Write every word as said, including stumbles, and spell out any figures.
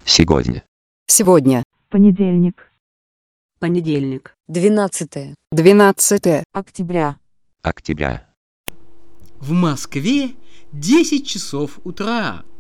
Сегодня. Сегодня. Понедельник. Понедельник. Двенадцатое. Двенадцатое. Октября. Октября. В Москве десять часов утра.